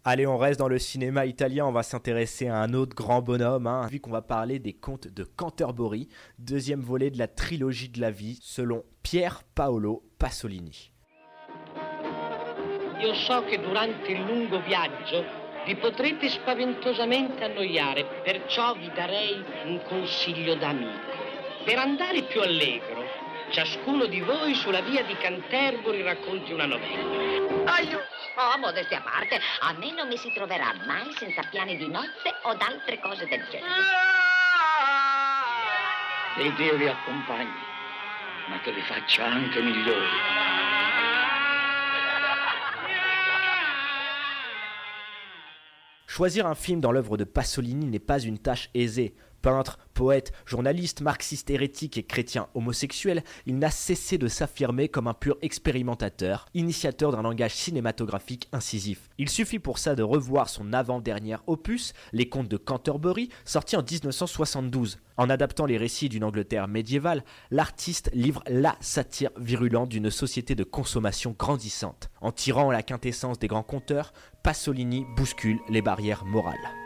Allez, on reste dans le cinéma italien, on va s'intéresser à un autre grand bonhomme, vu qu'on va parler des contes de Canterbury, deuxième volet de la trilogie de la vie, selon Pier Paolo Pasolini. Io so che durante il lungo viaggio vi potrete spaventosamente annoiare, perciò vi darei un consiglio d'amico. Per andare più allegro, ciascuno di voi sulla via di Canterbury racconti una novella. Aiuto! Oh, modestia a parte, a me non mi si troverà mai senza piani di nozze o d'altre cose del genere. E Dio vi accompagni, ma che vi faccia anche migliori. Choisir un film dans l'œuvre de Pasolini n'est pas une tâche aisée. Peintre, poète, journaliste, marxiste hérétique et chrétien homosexuel, il n'a cessé de s'affirmer comme un pur expérimentateur, initiateur d'un langage cinématographique incisif. Il suffit pour ça de revoir son avant-dernier opus, Les Contes de Canterbury, sorti en 1972. En adaptant les récits d'une Angleterre médiévale, l'artiste livre la satire virulente d'une société de consommation grandissante. En tirant la quintessence des grands conteurs, Pasolini bouscule les barrières morales.